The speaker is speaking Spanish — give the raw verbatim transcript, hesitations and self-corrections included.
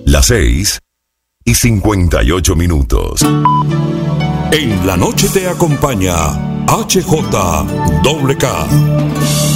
Las seis y cincuenta y ocho minutos. En la noche te acompaña H J K.